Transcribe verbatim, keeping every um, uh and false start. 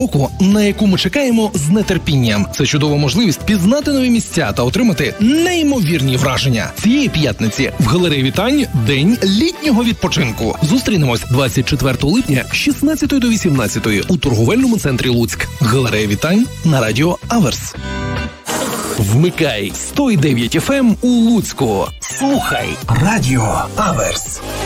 року, на яку ми чекаємо з нетерпінням. Це чудова можливість пізнати нові місця та отримати неймовірні враження. Цієї п'ятниці в галереї Вітань день літнього відпочинку. Зустрінемось двадцять четвертого липня з шістнадцятої до вісімнадцятої у торговельному центрі Луцьк. Галерея Вітань на радіо Аверс. Вмикай сто дев'ять еф ем у Луцьку. Слухай радіо Аверс.